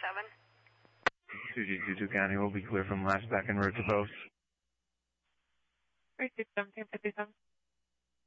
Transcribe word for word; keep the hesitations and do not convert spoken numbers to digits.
seven. two G two two County will be clear from last back en route to post. three two seven, fifty-seven.